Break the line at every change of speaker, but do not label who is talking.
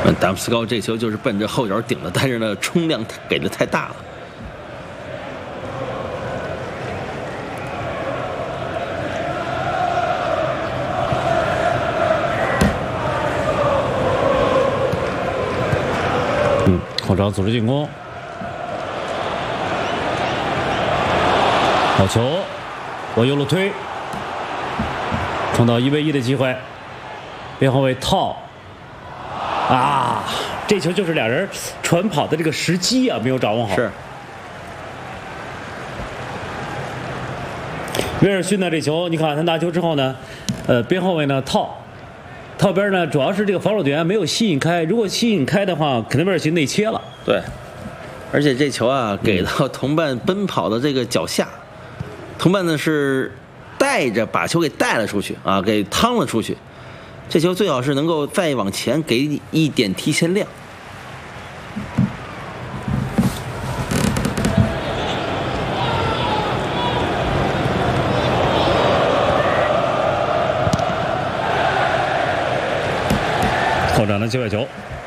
达姆斯高这球就是奔着后脚顶的，但是呢，冲量给的太大了。
后场组织进攻，好球，往右路推，创造1v1的机会，边后卫套，啊，这球就是俩人传跑的这个时机啊，没有掌握好。
是。
威尔逊呢，这球你看他拿球之后呢，边后卫呢套边呢，主要是这个防守队员没有吸引开，如果吸引开的话，肯定威尔逊内切了。
对，而且这球啊给到同伴奔跑的这个脚下，同伴呢是带着把球给带了出去啊，给趟了出去。这球最好是能够再往前给一点提前量。
后场的机会球。